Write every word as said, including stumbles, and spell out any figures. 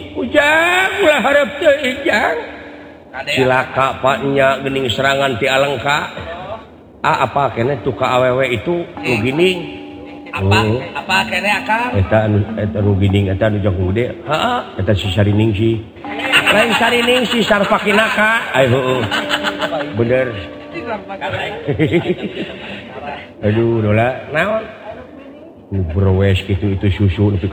ujang ulah harap teu ijang silaka paknya gening serangan ti alengka ah apa kene tuh ka awewe itu nu gining apa apa kene akang eta anu eta nu gining eta nu jang gede heeh eta si Sarining si lain Sarining si Sarpakinaka ai heueuh bener aduh dola naon nu browes gitu itu susu